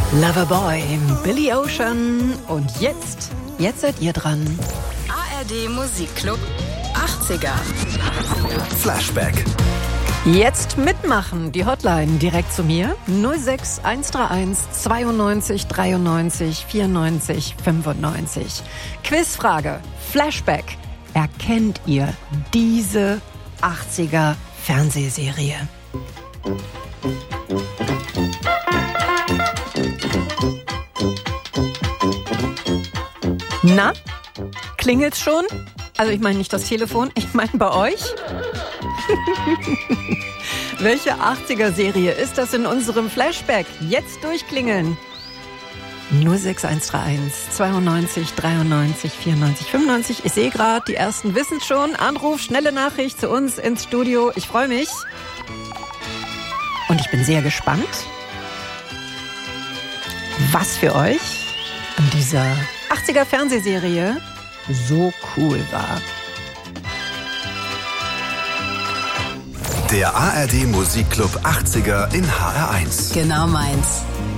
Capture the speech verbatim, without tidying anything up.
Loverboy, Billy Ocean. Und jetzt, jetzt seid ihr dran. A R D Musikclub achtziger. Flashback. Jetzt mitmachen. Die Hotline direkt zu mir. null sechs eins drei eins zweiundneunzig dreiundneunzig vierundneunzig fünfundneunzig. Quizfrage. Flashback. Erkennt ihr diese achtziger Fernsehserie? Na? Klingelt's schon? Also ich meine nicht das Telefon, ich meine bei euch. Welche achtziger-Serie ist das in unserem Flashback? Jetzt durchklingeln. null sechs eins drei eins zweiundneunzig dreiundneunzig vierundneunzig fünfundneunzig. Ich sehe gerade, die ersten wissen es schon. Anruf, schnelle Nachricht zu uns ins Studio. Ich freue mich. Und ich bin sehr gespannt, was für euch an dieser achtziger Fernsehserie so cool war. Der A R D Musikclub achtziger in H R eins. Genau meins.